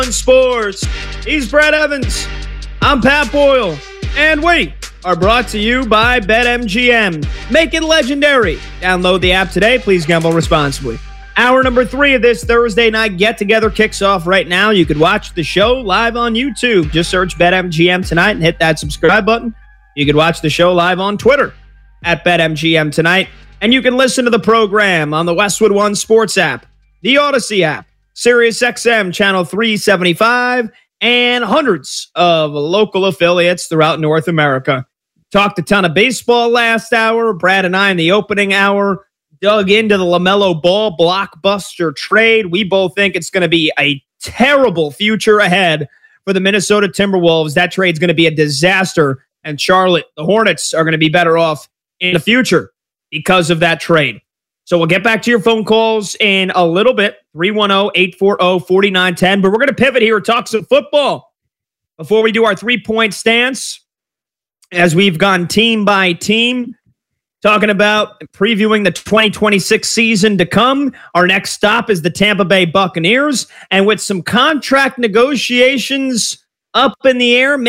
Sports. He's Brad Evans. I'm Pat Boyle. And we are brought to you by BetMGM. Make it legendary. Download the app today. Please gamble responsibly. Hour number 3 of this Thursday night get-together kicks off right now. You could watch the show live on YouTube. Just search BetMGM tonight and hit that subscribe button. You could watch the show live on Twitter at BetMGM tonight. And you can listen to the program on the Westwood One Sports app, the Odyssey app, SiriusXM Channel 375, and hundreds of local affiliates throughout North America. Talked a ton of baseball last hour. Brad and I in the opening hour dug into the LaMelo Ball blockbuster trade. We both think it's going to be a terrible future ahead for the Minnesota Timberwolves. That trade's going to be a disaster, and Charlotte, the Hornets, are going to be better off in the future because of that trade. So we'll get back to your phone calls in a little bit, 310-840-4910. But we're going to pivot here and talk some football before we do our three-point stance, as we've gone team by team, talking about previewing the 2026 season to come. Our next stop is the Tampa Bay Buccaneers. And with some contract negotiations up in the air,